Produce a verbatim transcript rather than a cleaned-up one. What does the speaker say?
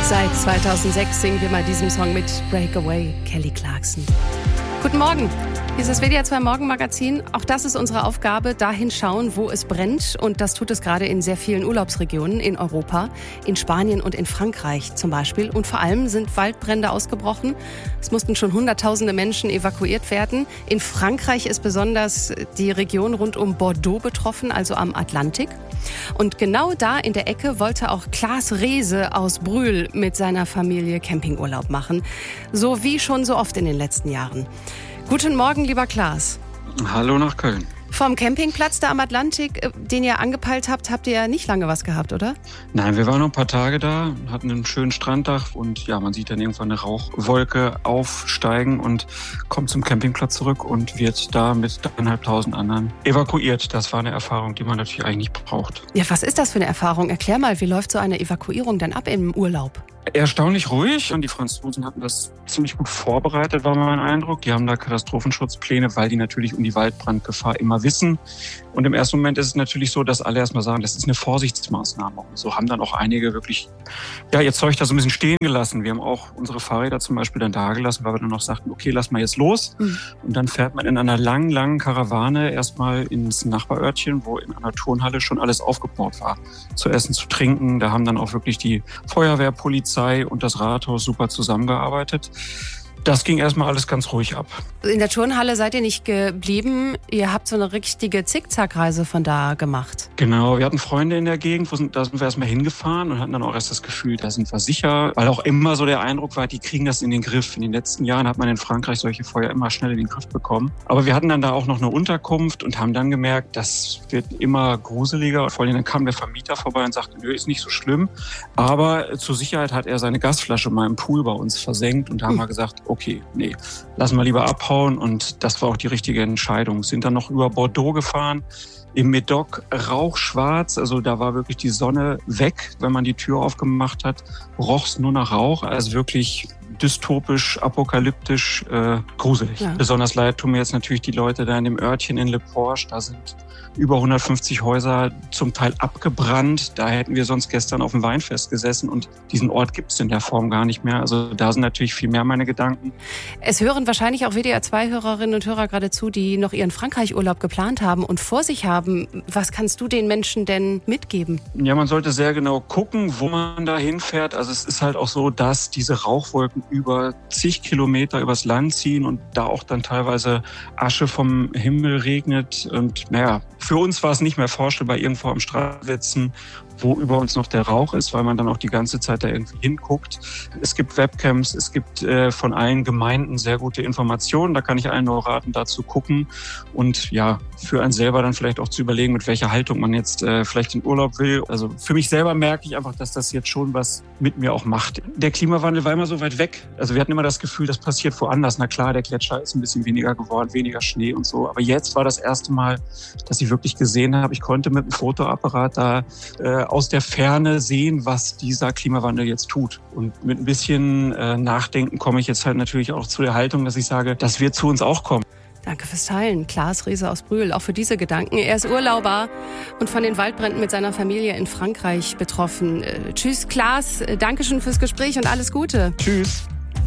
Seit zweitausendsechs singen wir mal diesen Song mit Breakaway, Kelly Clarkson. Guten Morgen, hier ist das W D R zwei Morgenmagazin. Auch das ist unsere Aufgabe, dahin schauen, wo es brennt. Und das tut es gerade in sehr vielen Urlaubsregionen in Europa, in Spanien und in Frankreich zum Beispiel. Und vor allem sind Waldbrände ausgebrochen. Es mussten schon hunderttausende Menschen evakuiert werden. In Frankreich ist besonders die Region rund um Bordeaux betroffen, also am Atlantik. Und genau da in der Ecke wollte auch Klaas Reese aus Brühl mit seiner Familie Campingurlaub machen. So wie schon so oft in den letzten Jahren. Guten Morgen, lieber Klaas. Hallo nach Köln. Vom Campingplatz da am Atlantik, den ihr angepeilt habt, habt ihr ja nicht lange was gehabt, oder? Nein, wir waren noch ein paar Tage da, hatten einen schönen Stranddach und ja, man sieht dann irgendwann eine Rauchwolke aufsteigen und kommt zum Campingplatz zurück und wird da mit dreieinhalbtausend anderen evakuiert. Das war eine Erfahrung, die man natürlich eigentlich nicht braucht. Ja, was ist das für eine Erfahrung? Erklär mal, wie läuft so eine Evakuierung dann ab im Urlaub? Erstaunlich ruhig und die Franzosen hatten das ziemlich gut vorbereitet, war mein Eindruck. Die haben da Katastrophenschutzpläne, weil die natürlich um die Waldbrandgefahr immer wissen. Und im ersten Moment ist es natürlich so, dass alle erstmal sagen, das ist eine Vorsichtsmaßnahme. Und so haben dann auch einige wirklich ja, ihr Zeug da so ein bisschen stehen gelassen. Wir haben auch unsere Fahrräder zum Beispiel dann da gelassen, weil wir dann noch sagten, okay, lass mal jetzt los. Mhm. Und dann fährt man in einer langen, langen Karawane erstmal ins Nachbarörtchen, wo in einer Turnhalle schon alles aufgebaut war. Zu essen, zu trinken. Da haben dann auch wirklich die Feuerwehr, Polizei und das Rathaus super zusammengearbeitet. Das ging erstmal alles ganz ruhig ab. In der Turnhalle seid ihr nicht geblieben. Ihr habt so eine richtige Zickzackreise von da gemacht. Genau, wir hatten Freunde in der Gegend, wo sind, da sind wir erstmal hingefahren und hatten dann auch erst das Gefühl, da sind wir sicher. Weil auch immer so der Eindruck war, die kriegen das in den Griff. In den letzten Jahren hat man in Frankreich solche Feuer immer schnell in den Griff bekommen. Aber wir hatten dann da auch noch eine Unterkunft und haben dann gemerkt, das wird immer gruseliger. Vor allem dann kam der Vermieter vorbei und sagte, nö, ist nicht so schlimm. Aber zur Sicherheit hat er seine Gasflasche mal im Pool bei uns versenkt und da haben wir gesagt, okay, nee, lassen wir lieber abhauen. Und das war auch die richtige Entscheidung. Sind dann noch über Bordeaux gefahren, im Médoc rauchschwarz. Also da war wirklich die Sonne weg. Wenn man die Tür aufgemacht hat, roch es nur nach Rauch. Also wirklich dystopisch, apokalyptisch, äh, gruselig. Ja. Besonders leid tun mir jetzt natürlich die Leute da in dem Örtchen in Le Porche. Da sind über hundertfünfzig Häuser zum Teil abgebrannt. Da hätten wir sonst gestern auf dem Weinfest gesessen und diesen Ort gibt es in der Form gar nicht mehr. Also da sind natürlich viel mehr meine Gedanken. Es hören wahrscheinlich auch W D R zwei Hörerinnen und Hörer gerade zu, die noch ihren Frankreich-Urlaub geplant haben und vor sich haben. Was kannst du den Menschen denn mitgeben? Ja, man sollte sehr genau gucken, wo man da hinfährt. Also es ist halt auch so, dass diese Rauchwolken über zig Kilometer übers Land ziehen und da auch dann teilweise Asche vom Himmel regnet. Und naja, für uns war es nicht mehr vorstellbar, irgendwo am Strand sitzen, wo über uns noch der Rauch ist, weil man dann auch die ganze Zeit da irgendwie hinguckt. Es gibt Webcams, es gibt äh, von allen Gemeinden sehr gute Informationen. Da kann ich allen nur raten, da zu gucken und ja, für einen selber dann vielleicht auch zu überlegen, mit welcher Haltung man jetzt äh, vielleicht in Urlaub will. Also für mich selber merke ich einfach, dass das jetzt schon was mit mir auch macht. Der Klimawandel war immer so weit weg. Also wir hatten immer das Gefühl, das passiert woanders. Na klar, der Gletscher ist ein bisschen weniger geworden, weniger Schnee und so. Aber jetzt war das erste Mal, dass ich wirklich gesehen habe, ich konnte mit dem Fotoapparat da äh, aus der Ferne sehen, was dieser Klimawandel jetzt tut. Und mit ein bisschen äh, Nachdenken komme ich jetzt halt natürlich auch zu der Haltung, dass ich sage, das wird zu uns auch kommen. Danke fürs Teilen, Klaas Reese aus Brühl, auch für diese Gedanken. Er ist Urlauber und von den Waldbränden mit seiner Familie in Frankreich betroffen. Äh, tschüss, Klaas, Dankeschön fürs Gespräch und alles Gute. Tschüss.